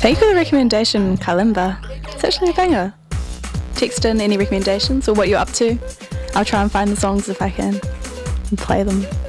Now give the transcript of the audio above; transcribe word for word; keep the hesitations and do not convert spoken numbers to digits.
Thank you for the recommendation, Kalimba. It's actually a banger. Text in any recommendations or what you're up to. I'll try and find the songs if I can and play them.